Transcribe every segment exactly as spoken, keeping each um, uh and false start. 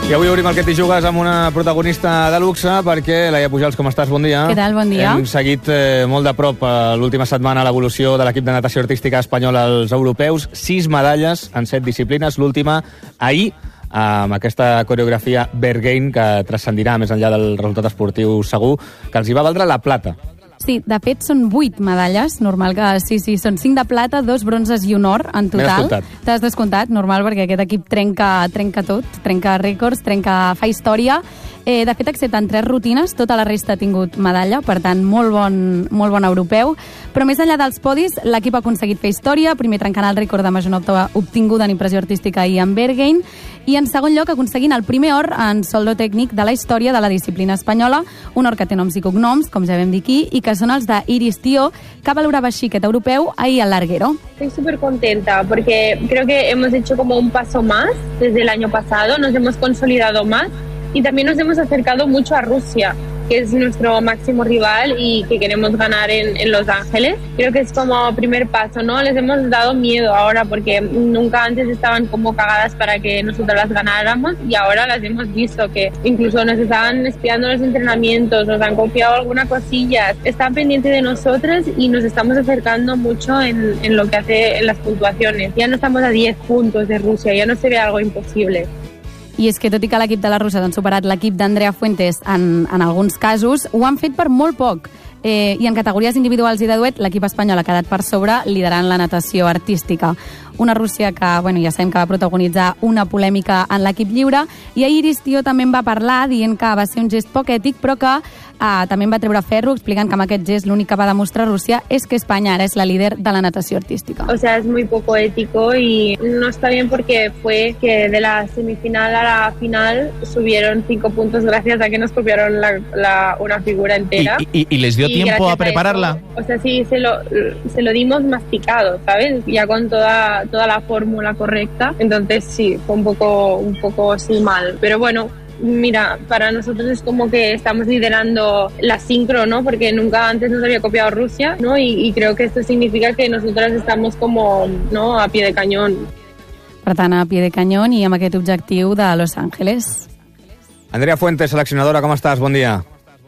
I avui obrim el Que t'hi jugues amb una protagonista de luxe, perquè, Laia Pujals, com estàs? Bon dia. Què tal? Bon dia. Hem seguit eh, molt de prop eh, l'última setmana l'evolució de l'equip de natació artística espanyol als europeus. Sis medalles en set disciplines, l'última ahir, amb aquesta coreografia Berghain, que transcendirà més enllà del resultat esportiu segur, que els hi va valdre la plata. Sí, de fet són vuit medalles, normal que sí, sí, són cinc de plata, dos bronzes i un or en total. T'has descomptat, normal, perquè aquest equip trenca, trenca tot, trenca rècords, trenca, fa història. Eh, de fet, excepte en tres rutines, tota la resta ha tingut medalla, per tant, molt bon, molt bon europeu. Però més enllà dels podis, l'equip ha aconseguit fer història, primer trencant el rècord de major nota obtinguda en impressió artística i en Berghain, i en segon lloc aconseguint el primer or en soldo tècnic de la història de la disciplina espanyola, un or que té noms i cognoms, com ja vam dir aquí, i que son els de Iris Tío, que valorava així aquest europeu ahir al Larguero. Estoy súper contenta porque creo que hemos hecho como un paso más desde el año pasado, nos hemos consolidado más y también nos hemos acercado mucho a Rusia, que es nuestro máximo rival y que queremos ganar en, en Los Ángeles. Creo que es como primer paso, ¿no? Les hemos dado miedo ahora porque nunca antes estaban como cagadas para que nosotros las ganáramos y ahora las hemos visto, que incluso nos estaban espiando los entrenamientos, nos han copiado alguna cosilla, están pendientes de nosotros y nos estamos acercando mucho en, en lo que hace en las puntuaciones. Ya no estamos a diez puntos de Rusia, ya no se ve algo imposible. I és que, tot i que l'equip de la Russa han superat l'equip d'Andrea Fuentes en, en alguns casos, ho han fet per molt poc. Eh, I en categories individuals i de duet, l'equip espanyol ha quedat per sobre, liderant la natació artística. Una Rússia que, bueno, ja sabem que va protagonitzar una polèmica en l'equip lliure, i ahir Iris Tío també en va parlar, dient que va ser un gest poc ètic, però que eh, també en va treure ferro, explicant que amb aquest gest l'únic que va demostrar Rússia és que Espanya ara és la líder de la natació artística. O sea, es muy poco ético y no está bien porque fue que de la semifinal a la final subieron cinco puntos gracias a que nos copiaron la, la, una figura entera. ¿Y, y, y les dio y tiempo a prepararla? A eso, o sea, sí, se lo, se lo dimos masticado, ¿sabes? Ya con toda, toda la fórmula correcta. Entonces sí, fue un poco, un poco así mal. Pero bueno, mira, para nosotros es como que estamos liderando la sincro, ¿no? Porque nunca antes nos había copiado Rusia, ¿no? Y, y creo que esto significa que nosotras estamos como, ¿no?, a pie de cañón. Per tant, a pie de cañón i amb aquest objectiu de Los Ángeles. Andrea Fuentes, seleccionadora, com estàs? Bon dia.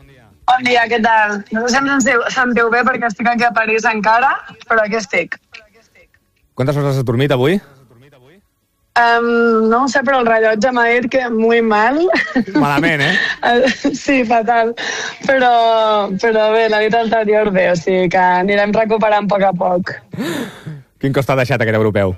Bon dia, què tal? No sé si em sentiu, sentiu bé perquè estic aquí a París encara, però aquí estic. Quantes hores has dormit avui? Um, no ho sé, però el rellotge m'ha dit que muy mal. Malament, eh? Sí, fatal. Però, però bé, la nit anterior bé, o sigui que anirem recuperant a poc a poc. Quin cost t'ha deixat aquest europeu?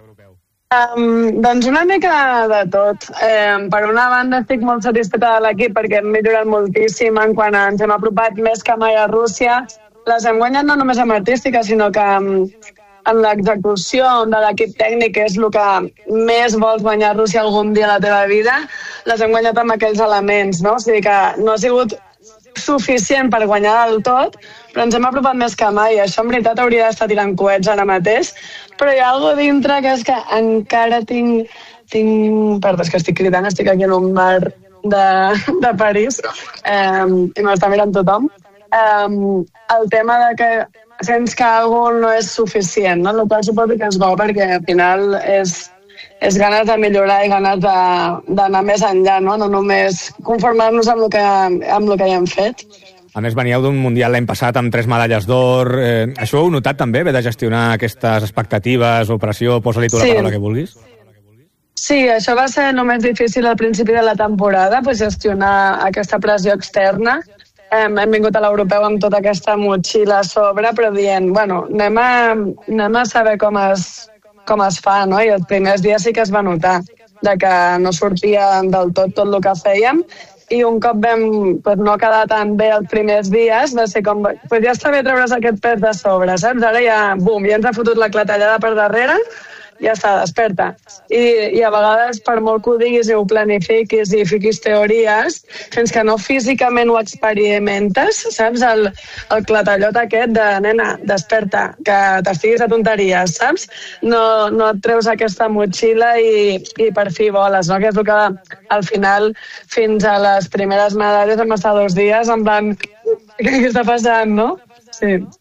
Um, doncs una mica de tot. Um, per una banda estic molt satisfeta de l'equip perquè hem millorat moltíssim en quan ens hem apropat més que mai a Rússia. Les hem guanyat no només amb artística, sinó que um, en l'execució de l'equip tècnic, que és el que més vols guanyar a Rússia algun dia a la teva vida, les hem guanyat amb aquells elements, no? O sigui que no ha sigut suficient per guanyar del tot, però ens hem apropat més que mai. Això en veritat hauria d'estar tirant coets ara mateix, però hi ha alguna dintre que és que encara tinc... tinc... Perdó, és que estic cridant, estic aquí en un bar de, de París um, i m'està mirant tothom. Um, el tema de que sents que alguna no és suficient, no? El qual suposo que és bo perquè al final és, és ganes de millorar i ganes d'anar més enllà, no? No només conformar-nos amb el que, amb el que ja hem fet. A més, veníeu d'un Mundial l'any passat amb tres medalles d'or. Eh, això ho heu notat també, haver de gestionar aquestes expectatives, operació, posa-li tu la sí. paraula que vulguis? Sí, això va ser només difícil al principi de la temporada, pues, gestionar aquesta pressió externa. Hem, hem vingut a l'europeu amb tota aquesta motxilla a sobre, però dient, bueno, anem a, anem a saber com es, com es fa, no? I els primers dies sí que es va notar de que no sortia del tot tot el que fèiem, i un cop vam pues, no quedar tan bé els primers dies, va ser com, pues ja està bé treure's aquest pes de sobre, saps? Ara ja, bum, ja ens ha fotut la clatellada per darrere, ja està, desperta. I, i a vegades, per molt que ho diguis i ho planifiquis i fiquis teories, fins que no físicament ho experimentes, saps? El, el clatellot aquest de, nena, desperta, que t'estiguis a tonteries, saps? No, no et treus aquesta motxilla i, i per fi voles, no? Que és el que al final, fins a les primeres medalles, vam estar dos dies en plan, què està passant, no? Sí.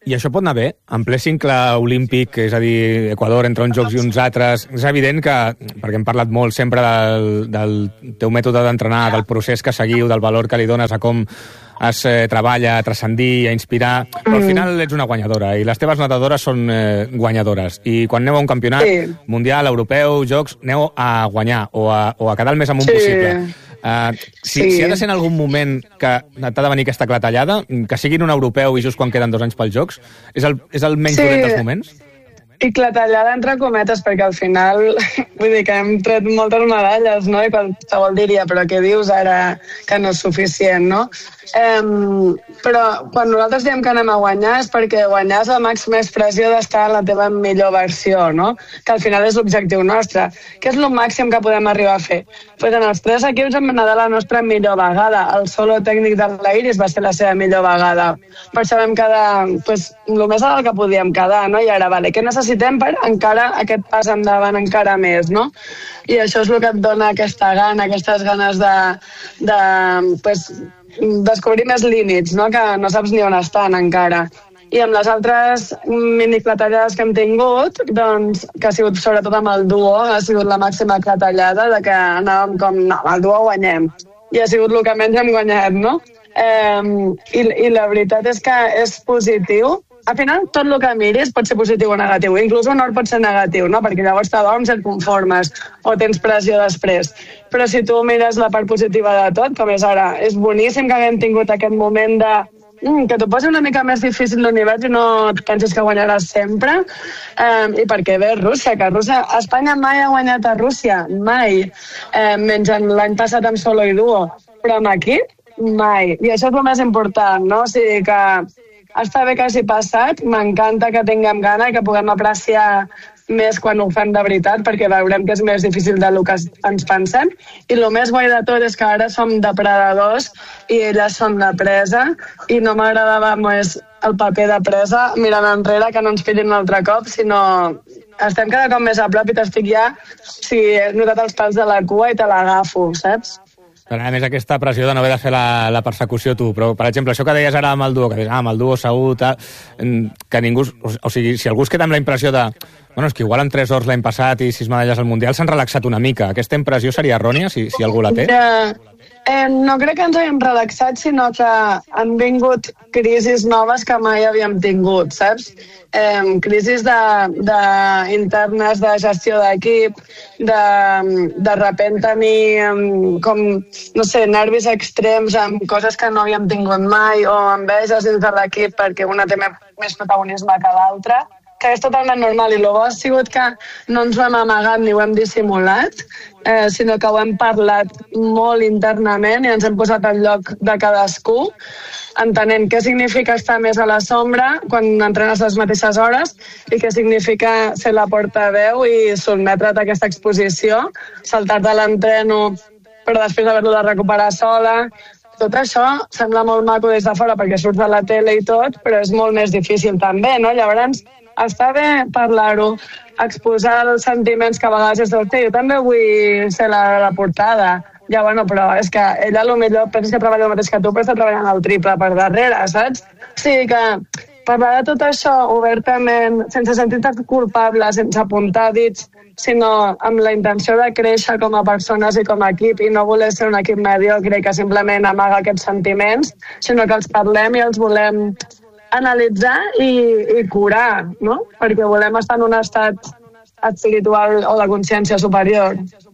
I això pot anar bé? En ple cincle olímpic, és a dir, Equador entre uns jocs i uns altres, és evident que, perquè hem parlat molt sempre del, del teu mètode d'entrenar, del procés que seguiu, del valor que li dones a com es eh, treballa a transcendir, a inspirar, però al final ets una guanyadora i les teves nedadores són eh, guanyadores. I quan aneu a un campionat sí. mundial, europeu, jocs, aneu a guanyar o a, o a quedar el més amunt sí. possible. Uh, si, sí. si ha de ser en algun moment que t'ha de venir aquesta clatellada, que sigui en un europeu i just quan queden dos anys pels Jocs, és el, és el menys sí. dolent dels moments? I clatellada entre cometes, perquè al final, vull dir que hem tret moltes medalles, no? I qualsevol diria, però què dius ara que no és suficient, no? Um, però quan nosaltres diem que anem a guanyar és perquè guanyar és la màxima expressió d'estar en la teva millor versió, no? Que al final és l'objectiu nostre. Què és el màxim que podem arribar a fer? Pues en els tres equips hem anat a la nostra millor vegada. El solo tècnic de l'Iris va ser la seva millor vegada. Per això vam quedar pues, el més alt que podíem quedar, no? I ara, vale, què necessitem per encara aquest pas endavant encara més, no? I això és el que et dona aquesta gana, aquestes ganes de, de pues, descobrir més límits, no? Que no saps ni on estan encara. I amb les altres miniclatellades que hem tingut, doncs, que ha sigut sobretot amb el duo, ha sigut la màxima clatellada de que anàvem com, no, amb el duo guanyem. I ha sigut el que menys hem guanyat, no? Eh, i, I la veritat és que és positiu. Al final, tot el que miris pot ser positiu o negatiu. Inclús un hort pot ser negatiu, no? Perquè llavors t'adorms i et conformes o tens pressió després. Però si tu mires la part positiva de tot, com és ara, és boníssim que haguem tingut aquest moment de mm, que t'ho posi una mica més difícil l'univers i no et penses que guanyaràs sempre. Um, I perquè ve Rússia, que Rússia, Espanya mai ha guanyat a Rússia, mai. Um, menys l'any passat amb solo i duo. Però amb equip, mai. I això és el més important, no? O sigui que està bé que hagi passat, m'encanta que tinguem gana i que puguem apreciar més quan ho fem de veritat, perquè veurem que és més difícil del que ens pensem. I el més guai de tot és que ara som depredadors i elles són de presa, i no m'agradava més el paper de presa mirant enrere, que no ens pillin un altre cop, sinó estem cada cop més a prop i t'estic ja, si he notat els pals de la cua i te l'agafo, saps? A més, aquesta pressió de no haver de fer la, la persecució tu, però, per exemple, això que deies ara amb el duo, que deies, ah, amb el duo segur, tal, que ningú... O sigui, si algú es queda amb la impressió de... Bueno, és que igual en tres horts l'any passat i sis medalles al Mundial s'han relaxat una mica. Aquesta impressió seria errònia, si, si algú la té? Ja, eh, no crec que ens haguem relaxat, sinó que han vingut crisis noves que mai havíem tingut, saps? Eh, crisis de, de internes de gestió d'equip, de, de repent tenir com, no sé, nervis extrems amb coses que no havíem tingut mai, o enveges dins de l'equip perquè una té més protagonisme que l'altra, que és totalment normal, i el bo ha sigut que no ens ho hem amagat ni ho hem dissimulat, eh, sinó que ho hem parlat molt internament i ens hem posat al lloc de cadascú, entenent què significa estar més a la sombra quan entrenes les mateixes hores i què significa ser la portaveu i sotmetre't a aquesta exposició, saltar-te l'entreno però després haver-lo de recuperar sola. Tot això sembla molt maco des de fora perquè surts de la tele i tot, però és molt més difícil també, no? Llavors, està bé parlar-ho, exposar els sentiments que a vegades és d'hosti, jo també vull ser la, la portada. Ja, bueno, però és que ella a lo millor pensa que treballa el mateix que tu, però està treballant el triple per darrere, saps? O sigui que parlar de tot això obertament, sense sentir-te culpable, sense apuntar dits, sinó amb la intenció de créixer com a persones i com a equip i no voler ser un equip mediocre que simplement amaga aquests sentiments, sinó que els parlem i els volem analitzar i, i curar, no? Perquè volem estar en un estat espiritual o de consciència superior.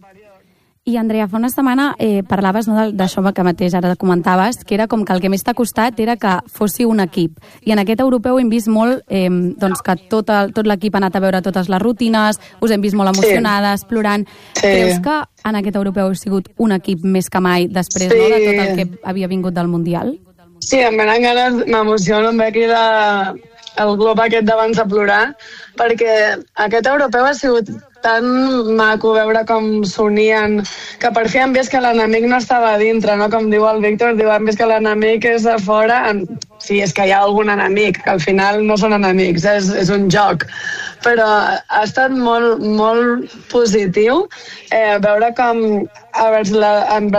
I, Andrea, fa una setmana eh, parlaves no, d'això que mateix ara comentaves, que era com que el que més t'ha costat era que fóssiu un equip. I en aquest europeu hem vist molt eh, doncs que tot, el, tot l'equip ha anat a veure totes les rutines, us hem vist molt emocionades, sí. plorant. Sí. Creus que en aquest europeu heu sigut un equip més que mai després sí. no, de tot el que havia vingut del Mundial? Sí, em venen ganes, m'emociono, em ve aquí de, el glob aquest d'abans de plorar, perquè aquest europeu ha sigut tan maco veure com s'unien, que per fi hem vist que l'enemic no estava a dintre, no? Com diu el Víctor, diu, hem vist que l'enemic és a fora. Sí, és que hi ha algun enemic, que al final no són enemics, és, és un joc. Però ha estat molt, molt positiu eh, veure com envers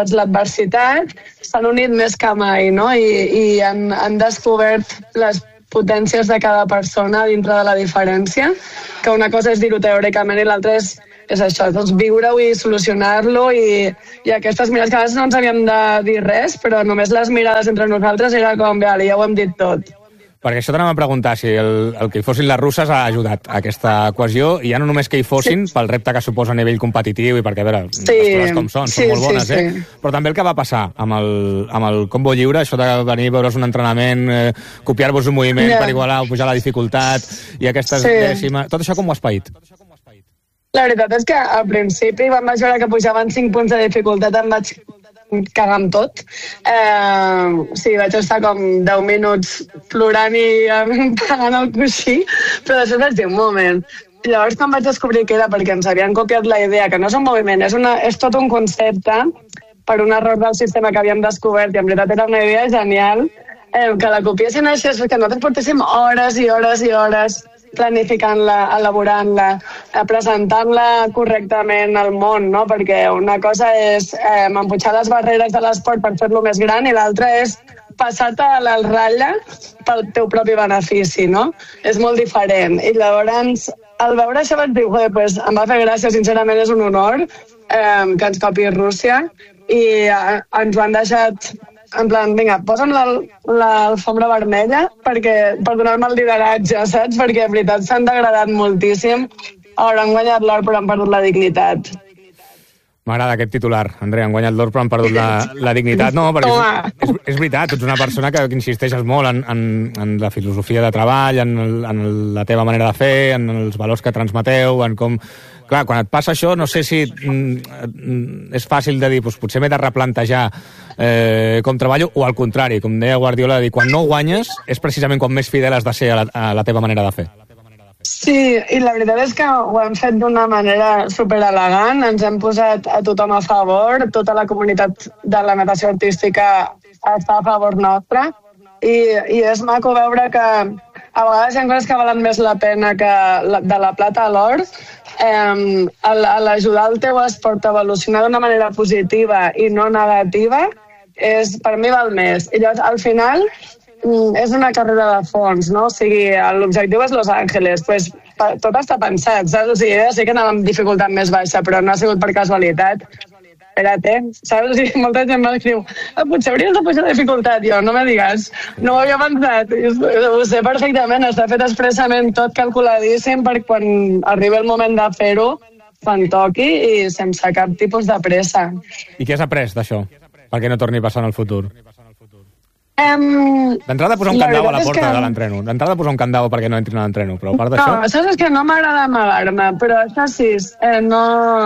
l'adversitat s'han unit més que mai, no? I, i han, han descobert les potències de cada persona dintre de la diferència, que una cosa és dir-ho teòricament i l'altra és, és això, doncs viure-ho i solucionar-lo i, i aquestes mirades que a vegades no ens havíem de dir res, però només les mirades entre nosaltres era com, ja ho hem dit tot. Perquè això t'anàvem a preguntar si el, el que hi fossin les russes ha ajudat a aquesta cohesió, i ja no només que hi fossin, sí. pel repte que suposa a nivell competitiu, i perquè, a veure, sí. les coses com són, sí, són molt bones, sí, sí. eh? Però també el que va passar amb el, amb el combo lliure, això de venir a veure's un entrenament, eh, copiar-vos un moviment yeah. per igualar o pujar la dificultat, i aquestes sí. dècimes... Tot això com ho has paït? La veritat és que al principi vam veure que pujaven cinc punts de dificultat, em vaig cagar amb tot. Eh, sí, vaig estar com deu minuts plorant i pagant el coixí, però després vaig dir un moment. Llavors, quan vaig descobrir que era perquè ens havien copiat la idea, que no és un moviment, és, una, és tot un concepte per un error del sistema que havíem descobert, i en veritat era una idea genial, eh, que la copiessin així, és que nosaltres portéssim hores i hores i hores planificant-la, elaborant-la, presentant-la correctament al món, no? Perquè una cosa és eh, empujar les barreres de l'esport per fer-lo més gran i l'altra és passar-te a la ratlla pel teu propi benefici, no? És molt diferent. I llavors, al veure això vaig dir, pues, em va fer gràcia, sincerament és un honor eh, que ens copi Rússia, i eh, ens ho han deixat en plan, vinga, posa'm l'alfombra vermella perquè, per donar-me el lideratge, saps? Perquè, en veritat, s'han degradat moltíssim. Ara han guanyat l'or, però han perdut la dignitat. M'agrada aquest titular, Andrea, han guanyat l'or, però han perdut la, la dignitat. No, perquè és, és, és veritat, tu ets una persona que, que insisteixes molt en, en, en la filosofia de treball, en, el, en la teva manera de fer, en els valors que transmeteu, en com... Clar, quan et passa això, no sé si mm, és fàcil de dir, doncs, potser m'he de replantejar eh, com treballo, o al contrari, com deia Guardiola, de dir, quan no guanyes és precisament quan més fidel has de ser a la, a la teva manera de fer. Sí, i la veritat és que ho hem fet d'una manera superelegant, ens hem posat a tothom a favor, tota la comunitat de la natació artística està a favor nostre, i, i és maco veure que a vegades hi ha coses que valen més la pena que la, de la plata a l'or. Eh, l'ajudar el teu esport a evolucionar d'una manera positiva i no negativa és, per mi, val més. I llavors, al final, és una carrera de fons, no? O sigui, l'objectiu és Los Angeles, pues, tot està pensat, saps? O sigui, sí que anàvem amb dificultat més baixa, però no ha sigut per casualitat. Espera't, eh? Saps? O sigui, molta gent m'escriu, potser hauries de pujar la dificultat. Jo, no me digues, no ho havia pensat. Ho sé perfectament, està fet expressament tot calculadíssim per quan arribi el moment de fer-ho, quan toqui i sense cap tipus de pressa. I què has après d'això? Perquè no torni a passar en el futur? Um, D'entrada posar un candau a la porta que... de l'entreno. D'entrada posar un candau perquè no entrin a l'entreno, però a part d'això... No, saps, és que no m'agrada amagar-me, però això sí, eh, no...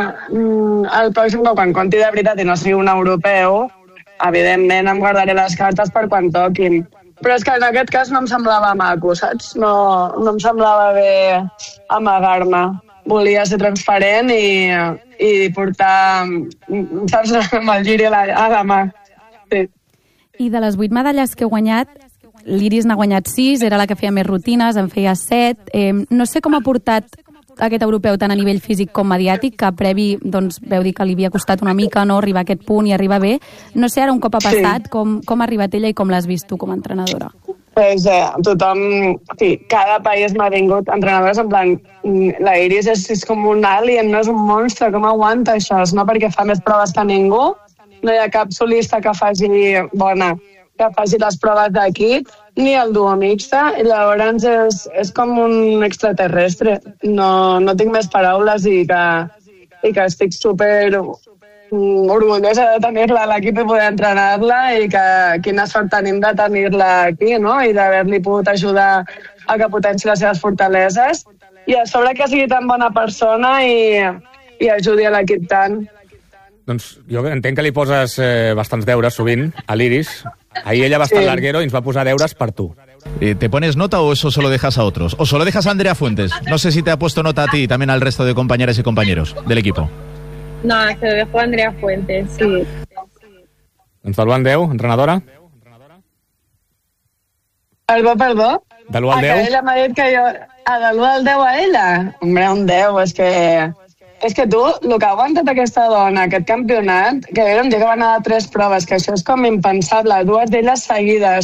El pròxim, quan conti de veritat i no sigui un europeu, evidentment em guardaré les cartes per quan toquin. Però és que en aquest cas no em semblava maco, saps? No, no em semblava bé amagar-me. Volia ser transparent i, i portar, saps, amb el giri a la, a la mà. Sí. I de les vuit medalles que he guanyat, l'Iris n'ha guanyat sis, era la que feia més rutines, en feia set. Eh, no sé com ha portat aquest europeu tant a nivell físic com mediàtic, que previ doncs, veu dir que li havia costat una mica no arribar a aquest punt i arribar bé. No sé ara un cop ha passat, sí. com, com ha arribat ella i com l'has vist tu com a entrenadora? Pues, eh, tothom, sí, cada país m'ha vingut entrenadors en plan, la Iris és, és com un alien, no és un monstre, com aguanta això? No perquè fa més proves que ningú, no hi ha cap solista que faci bona, que faci les proves d'aquí, ni el duo mixta, i llavors és, és com un extraterrestre. No, no tinc més paraules i que, i que estic super orgullosa de tenir-la a l'equip i poder entrenar-la, i que quina sort tenim de tenir-la aquí, no? I d'haver-li pogut ajudar a que potenci les seves fortaleses, i a sobre que sigui tan bona persona i, i ajudi a l'equip tant. Doncs jo entenc que li poses eh, bastants deures sovint a l'Iris. Ahir ella va estar sí. al larguero i ens va posar deures per tu. Eh, ¿Te pones nota o eso solo dejas a otros? ¿O solo dejas a Andrea Fuentes? No sé si te ha puesto nota a ti y también al resto de compañeras y compañeros del equipo. No, se lo dejo a Andrea Fuentes, sí. Doncs de l'u al deu, entrenadora? Perdó, perdó? De l'u al deu? Que ella m'ha dit que jo... Ah, de l'u al deu a ella? Hombre, un deu, és que... És que tu, el que ha aguantat aquesta dona, aquest campionat, que era un dia que va anar a tres proves, que això és com impensable, dues d'elles seguides,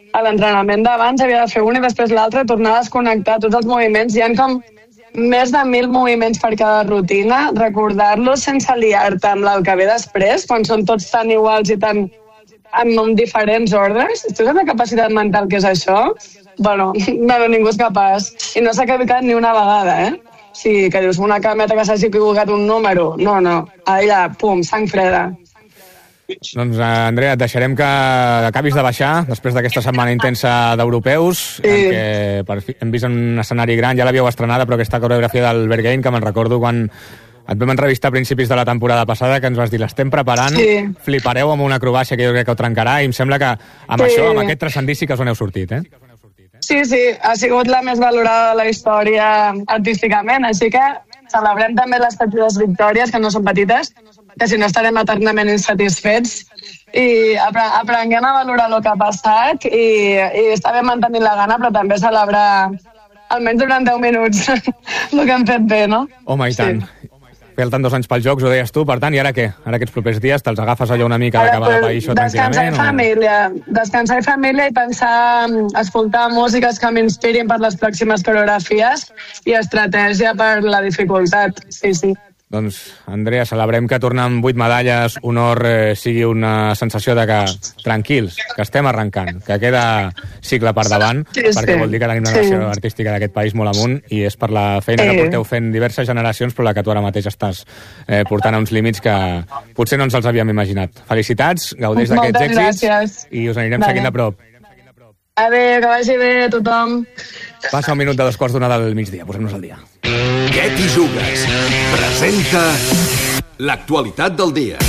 a l'entrenament d'abans havia de fer un i després l'altre, tornar a desconnectar tots els moviments. Hi ha com més de mil moviments per cada rutina. Recordar-los sense liar-te amb el que ve després, quan són tots tan iguals i tan amb diferents ordres. Tu saps la capacitat mental que és això? Bueno, no, ningú és capaç. I no s'ha equivocat ni una vegada, eh? Sí, que dius una cameta que s'hagi equivocat un número. No, no. Allà, pum, sang freda. Doncs, Andrea, et deixarem que acabis de baixar després d'aquesta setmana intensa d'europeus, sí. en què per fi, hem vist un escenari gran, ja l'havíeu estrenada, però aquesta coreografia del Berghain, que me'n recordo quan et vam entrevistar a principis de la temporada passada, que ens vas dir, l'estem preparant, sí. flipareu amb una acrobàcia que jo crec que ho trencarà, i em sembla que amb sí. això, amb aquest transcendí, sí que us n'heu sortit, eh? Sí, sí, ha sigut la més valorada de la història artísticament, així que celebrem també les petites victòries, que no són petites, que si no estarem eternament insatisfets, i aprenguem a valorar el que ha passat, i, i està bé mantenir la gana, però també celebrar almenys durant deu minuts el que hem fet bé, no? Home, i tant. Sí. Falten dos anys pels Jocs, ho deies tu, per tant, i ara què? Ara aquests propers dies te'ls agafes allò una mica d'acabar de pair això tranquil·lament? Descansar i família, descansar i família i pensar, escoltar músiques que m'inspirin per les pròximes coreografies i estratègia per la dificultat, sí, sí. Doncs, Andrea, celebrem que tornar amb vuit medalles, honor eh, sigui una sensació de que, tranquils, que estem arrencant, que queda cicle per davant, sí, sí. perquè vol dir que tenim una nació sí. artística d'aquest país molt amunt, i és per la feina sí. que porteu fent diverses generacions, però la que tu ara mateix estàs eh, portant a uns límits que potser no ens els havíem imaginat. Felicitats, gaudeix d'aquests èxits, gràcies. I us anirem vale. seguint de prop. Adéu, que vagi bé a tothom. Passa un minut de dos quarts d'una del migdia, posem-nos al dia. Què t'hi jugues? Presenta l'actualitat del dia.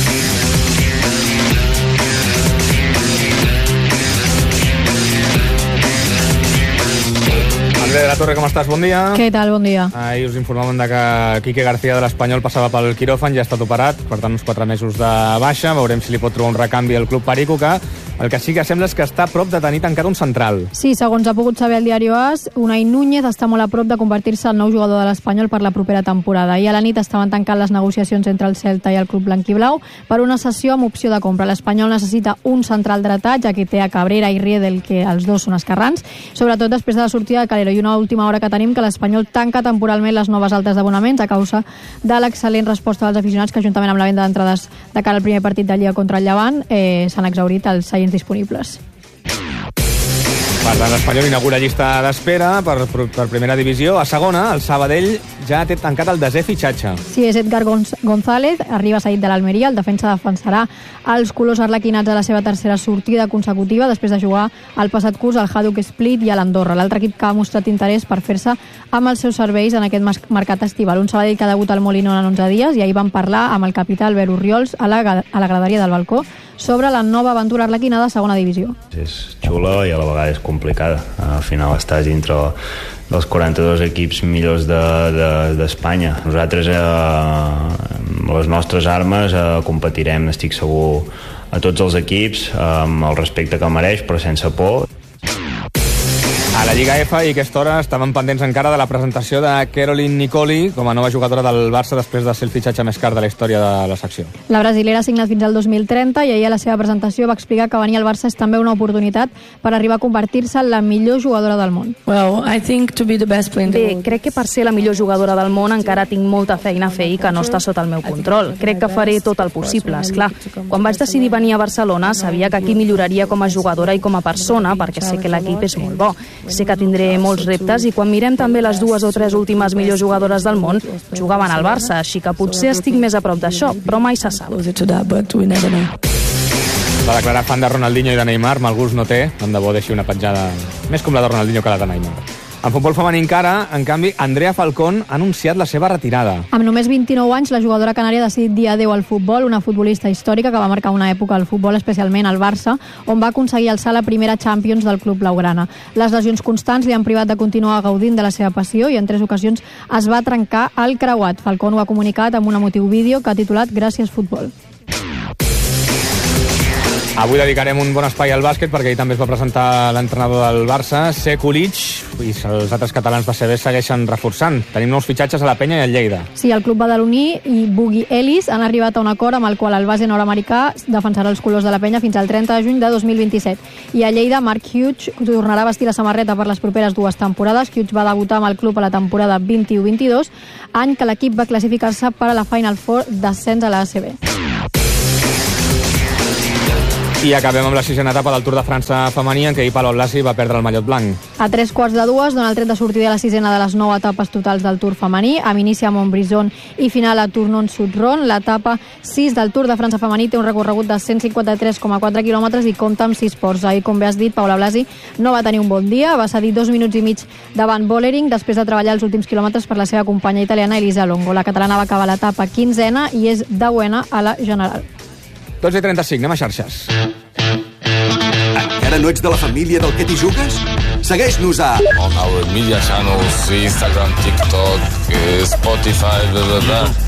Andrea de la Torre, com estàs? Bon dia. Què tal? Bon dia. Ahir us informàvem de que Quique García de l'Espanyol passava pel quiròfan, ja ha estat operat, per tant uns quatre mesos de baixa. Veurem si li pot trobar un recanvi al club Perico, que el que sí que sembla és que està a prop de tenir tancat un central. Sí, segons ha pogut saber el diari AS, Unai Núñez està molt a prop de convertir-se en nou jugador de l'Espanyol per la propera temporada. I a la nit estaven tancant les negociacions entre el Celta i el club blanquiblau per una cessió amb opció de compra. L'Espanyol necessita un central dretà, ja que té a Cabrera i Riedel, que els dos són esquerrans, sobretot després de la sortida de Calero. I una última hora que tenim, que l'Espanyol tanca temporalment les noves altes d'abonaments a causa de l'excel·lent resposta dels aficionats, que juntament amb la venda d'entrades de cara al primer partit de Lliga contra el Llevant eh, s'han exhaurit els seients disponibles. Per tant, l'Espanyol inaugura llista d'espera per, per primera divisió. A segona, el Sabadell ja té tancat el desè fitxatge. Sí, és Edgar González, arriba cedit de l'Almeria. El defensa defensarà els colors arlequinats a la seva tercera sortida consecutiva, després de jugar el passat curs al Hajduk Split i a l'Andorra. L'altre equip que ha mostrat interès per fer-se amb els seus serveis en aquest mercat estival. Un Sabadell que ha degut al Molinón en onze dies, i ahir van parlar amb el capità Albert Orriols a la, a la graderia del balcó sobre la nova aventura arlequina de segona divisió. És xulo i a la vegada és complicada. Al final estàs dintre dels quaranta-dos equips millors d'Espanya. De, de, Nosaltres, eh, amb les nostres armes, eh, competirem, estic segur, a tots els equips, eh, amb el respecte que mereix, però sense por. A la Lliga F, i a aquesta hora estaven pendents encara de la presentació de Caroline Nicoli com a nova jugadora del Barça després de ser el fitxatge més car de la història de la secció. La brasilera ha signat fins al dos mil trenta i ahir a la seva presentació va explicar que venir al Barça és també una oportunitat per arribar a convertir-se en la millor jugadora del món. Well, I think to be the best player in the world. Bé, crec que per ser la millor jugadora del món encara tinc molta feina a fer i que no està sota el meu control. Crec que faré tot el possible, esclar. Quan vaig decidir venir a Barcelona sabia que aquí milloraria com a jugadora i com a persona, perquè sé que l'equip és molt bo. Sé que tindré molts reptes i quan mirem també les dues o tres últimes millors jugadores del món jugaven al Barça, així que potser estic més a prop d'això, però mai se sap. Va declarar fan de Ronaldinho i de Neymar, mal gust no té, tant de bo deixi una petjada més com la de Ronaldinho que la de Neymar. En futbol femení encara, en canvi, Andrea Falcón ha anunciat la seva retirada. Amb només vint-i-nou anys, la jugadora canària ha decidit dir adeu al futbol, una futbolista històrica que va marcar una època al futbol, especialment al Barça, on va aconseguir alçar la primera Champions del club blaugrana. Les lesions constants li han privat de continuar gaudint de la seva passió i en tres ocasions es va trencar el creuat. Falcón ho ha comunicat amb un emotiu vídeo que ha titulat Gràcies futbol. Avui dedicarem un bon espai al bàsquet perquè ahir també es va presentar l'entrenador del Barça, Sekulic, i els altres catalans de C B segueixen reforçant. Tenim nous fitxatges a la Penya i al Lleida. Sí, el club badaloní i Boogie Ellis han arribat a un acord amb el qual el base nord-americà defensarà els colors de la Penya fins al trenta de juny de dos mil vint-i-set. I a Lleida, Mark Hughes tornarà a vestir la samarreta per les properes dues temporades. Hughes va debutar amb el club a la temporada vint-i-u vint-i-dos, any que l'equip va classificar-se per a la Final Four d'ascens a la A C B. I acabem amb la sisena etapa del Tour de França femení, en què ahir Palol Lassi va perdre el mallot blanc. A tres quarts de dues dona el tret de sortida a la sisena de les nou etapes totals del Tour femení, amb inici a Montbrison i final a Tournon-Sutron. L'etapa sis del Tour de França femení té un recorregut de cent cinquanta-tres coma quatre quilòmetres i compta amb sis ports. Ahir, com bé has dit, Paula Blasi no va tenir un bon dia, va cedir dos minuts i mig davant Bollering després de treballar els últims quilòmetres per la seva companya italiana Elisa Longo. La catalana va acabar l'etapa quinzena i és deuena a la general. dotze i trenta-cinc, anem a xarxes. Encara no ets de la família del Que t'hi jugues? Segueix-nos a... On our media channels, Instagram, TikTok, Spotify, bla, bla, bla.